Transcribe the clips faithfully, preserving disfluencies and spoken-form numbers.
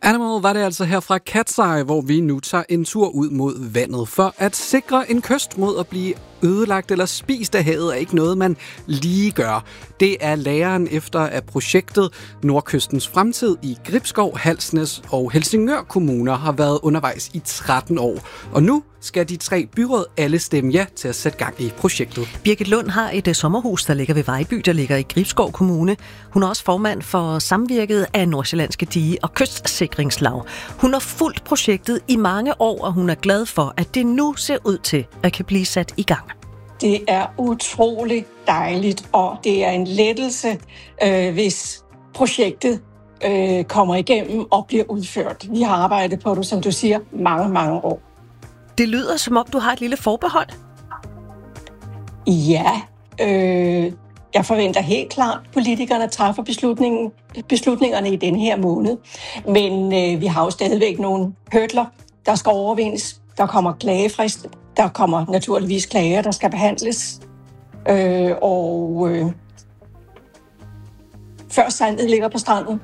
Animal var det altså her fra Katseye, hvor vi nu tager en tur ud mod vandet. For at sikre en kyst mod at blive ødelagt eller spist af havet er ikke noget, man lige gør. Det er læren efter, at projektet Nordkystens Fremtid i Gribskov, Halsnæs og Helsingør kommuner har været undervejs i tretten år. Og nu skal de tre byråd alle stemme ja til at sætte gang i projektet. Birgit Lund har et sommerhus, der ligger ved Vejby, der ligger i Gribskov Kommune. Hun er også formand for samvirket af Nordsjællandske Dige- og Kystsikringslag. Hun har fulgt projektet i mange år, og hun er glad for, at det nu ser ud til at kan blive sat i gang. Det er utrolig dejligt, og det er en lettelse, øh, hvis projektet øh, kommer igennem og bliver udført. Vi har arbejdet på det, som du siger, mange, mange år. Det lyder, som om du har et lille forbehold. Ja, øh, jeg forventer helt klart, at politikerne træffer beslutningen, beslutningerne i den her måned. Men øh, vi har jo stadigvæk nogle hurdler, der skal overvindes. Der kommer klagefrist. Der kommer naturligvis klager, der skal behandles. Øh, og øh, før sandet ligger på stranden,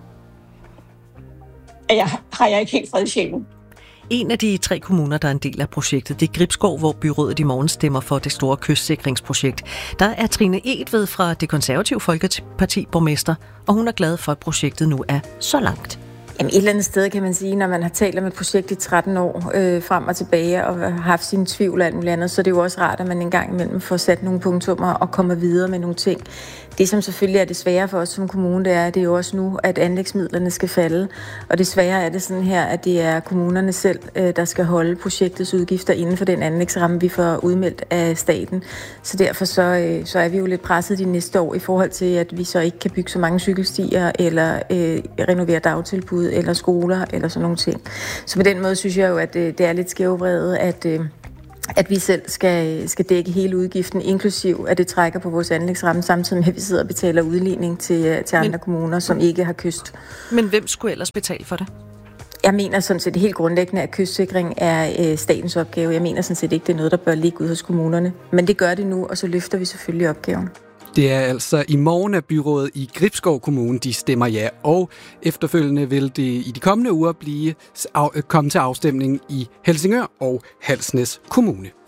jeg, har jeg ikke helt fred i sjælen. En af de tre kommuner, der er en del af projektet, det er Gribskov, hvor byrådet i morgen stemmer for det store kystsikringsprojekt. Der er Trine Edved fra Det Konservative Folkeparti borgmester, og hun er glad for, at projektet nu er så langt. Jamen et eller andet sted kan man sige, når man har talt om et projekt i tretten år øh, frem og tilbage og har haft sine tvivl og alt muligt andet, så er det jo også rart, at man en gang imellem får sat nogle punktummer og kommer videre med nogle ting. Det, som selvfølgelig er det svære for os som kommune, det er, det er jo også nu, at anlægsmidlerne skal falde. Og det svære er det sådan her, at det er kommunerne selv, øh, der skal holde projektets udgifter inden for den anlægsramme, vi får udmeldt af staten. Så derfor så, øh, så er vi jo lidt presset de næste år i forhold til, at vi så ikke kan bygge så mange cykelstier eller øh, renovere dagtilbud eller skoler eller sådan nogle ting. Så på den måde synes jeg jo, at øh, det er lidt skævvredet, at øh, at vi selv skal, skal dække hele udgiften, inklusiv at det trækker på vores anlægsramme, samtidig med at vi sidder og betaler udligning til, til andre men, kommuner, som ikke har kyst. Men hvem skulle ellers betale for det? Jeg mener sådan set helt grundlæggende, at kystsikring er øh, statens opgave. Jeg mener sådan set ikke, det er noget, der bør ligge ud hos kommunerne. Men det gør det nu, og så løfter vi selvfølgelig opgaven. Det er altså i morgen, at byrådet i Gribskov Kommune de stemmer ja, og efterfølgende vil det i de kommende uger blive komme til afstemning i Helsingør og Halsnæs Kommune.